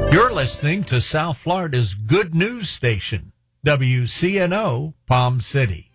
You're listening to South Florida's good news station, WCNO Palm City.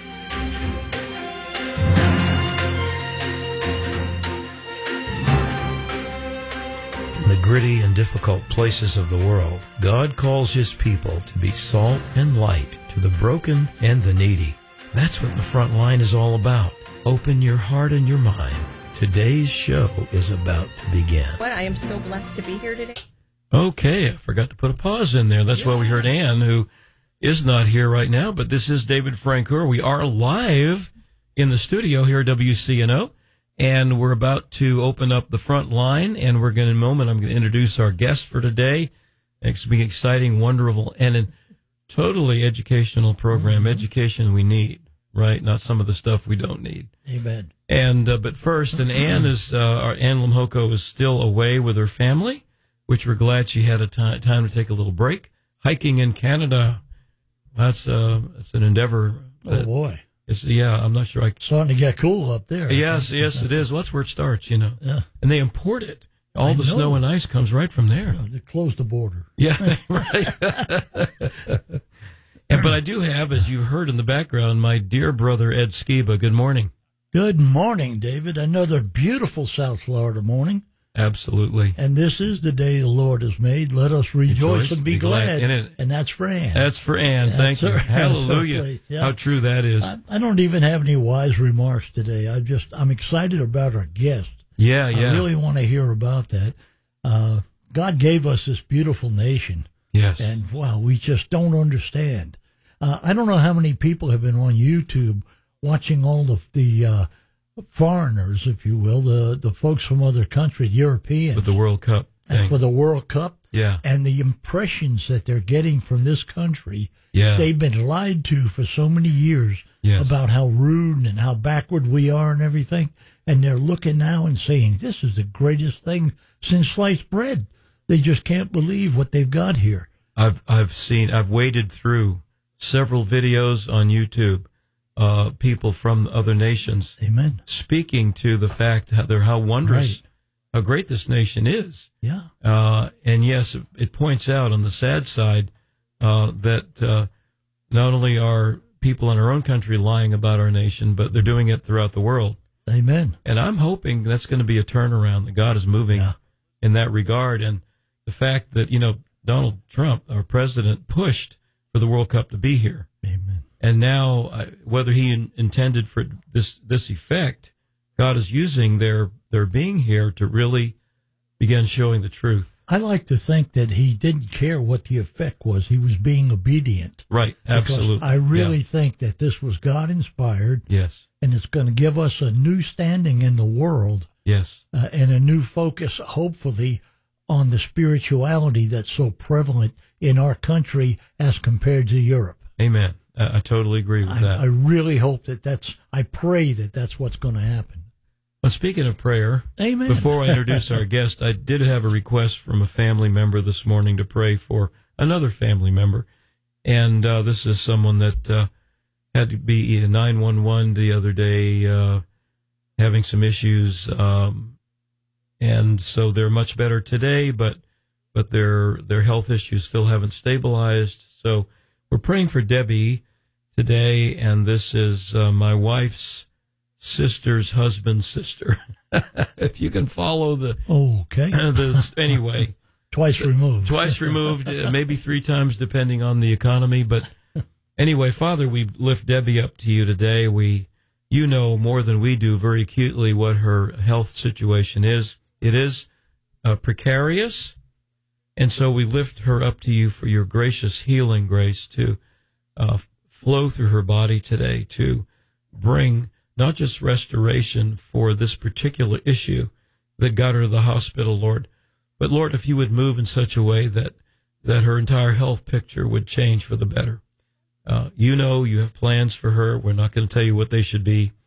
In the gritty and difficult places of the world, God calls His people to be salt and light to the broken and the needy. That's what the front line is all about. Open your heart and your mind. Today's show is about to begin. I am so blessed to be here today. Okay, I forgot to put a pause in there. That's why we heard Ann, who is not here right now, but this is David Francoeur. We are live in the studio here at WCNO, and we're about to open up the front line, and we're going to, in a moment, I'm going to introduce our guest for today. It's going to be exciting, wonderful, and a totally educational program, education we need, right? Not some of the stuff we don't need. Amen. And but first, and Ann Lamhoko is still away with her family, which we're glad she had a time to take a little break. Hiking in Canada, that's an endeavor. Oh, boy. I'm not sure. Starting to get cool up there. Yes, it is. Well, that's where it starts, Yeah. And they import it. All the snow and ice comes right from there. Yeah, they closed the border. Yeah, right. But I do have, as you heard in the background, my dear brother Ed Skiba. Good morning. Good morning, David. Another beautiful South Florida morning. Absolutely. And this is the day the Lord has made. Let us rejoice and be glad. And that's for Ann. That's for Ann. Thank you. Hallelujah. Yeah. How true that is. I don't even have any wise remarks today. I'm excited about our guest. Yeah. I really want to hear about that. God gave us this beautiful nation. Yes. And, wow, we just don't understand. I don't know how many people have been on YouTube watching all of the foreigners, if you will, the folks from other countries, Europeans. With the World Cup thing. And for the World Cup. Yeah. And the impressions that they're getting from this country. Yeah. They've been lied to for so many years about how rude and how backward we are and everything. And they're looking now and saying, this is the greatest thing since sliced bread. They just can't believe what they've got here. I've waded through several videos on YouTube, people from other nations. Amen. Speaking to the fact how wondrous, how great this nation is. Yeah. And yes, it points out on the sad side, that, not only are people in our own country lying about our nation, but they're doing it throughout the world. Amen. And I'm hoping that's going to be a turnaround, that God is moving in that regard. And the fact that, Donald Trump, our president, pushed for the World Cup to be here. Amen. And now, whether he intended for this effect, God is using their being here to really begin showing the truth. I like to think that he didn't care what the effect was. He was being obedient. Right, absolutely. Because I really think that this was God-inspired. Yes. And it's going to give us a new standing in the world. Yes. And a new focus, hopefully, on the spirituality that's so prevalent in our country as compared to Europe. Amen. I totally agree with that. I really hope I pray that that's what's going to happen. Well, speaking of prayer, Amen. Before I introduce our guest, I did have a request from a family member this morning to pray for another family member. And this is someone that had to be in 911 the other day, having some issues. And so they're much better today, but their health issues still haven't stabilized. So we're praying for Debbie today, and this is my wife's sister's husband's sister. If you can follow anyway. Twice removed, maybe 3 times depending on the economy. But anyway, Father, we lift Debbie up to you today. You know more than we do very acutely what her health situation is. It is precarious. And so we lift her up to you for your gracious healing grace to flow through her body today, to bring not just restoration for this particular issue that got her to the hospital, Lord, but Lord, if you would move in such a way that her entire health picture would change for the better. You have plans for her. We're not going to tell you what they should be,